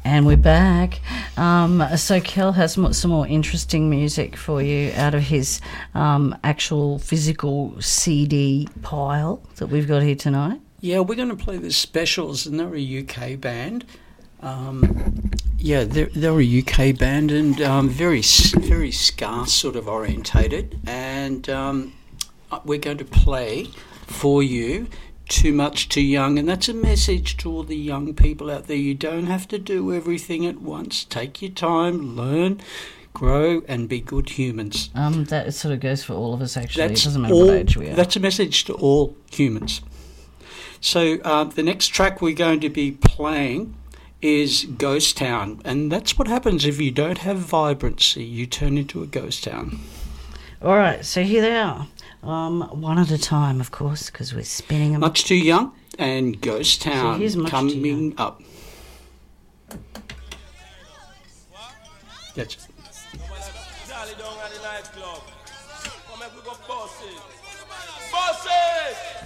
And we're back. So Kel has some more interesting music for you out of his actual physical CD pile that we've got here tonight. Yeah, we're going to play the Specials, and they're a UK band. They're a UK band and very ska sort of orientated. And we're going to play for you Too Much Too Young, and that's a message to all the young people out there. You don't have to do everything at once. Take your time, learn, grow, and be good humans. That sort of goes for all of us, actually. It doesn't matter what age we are. That's a message to all humans. So the next track we're going to be playing is Ghost Town, and that's what happens if you don't have vibrancy. You turn into a ghost town. All right, so here they are. One at a time, of course, because we're spinning them. Much Too Young and Ghost Town coming up. That's it.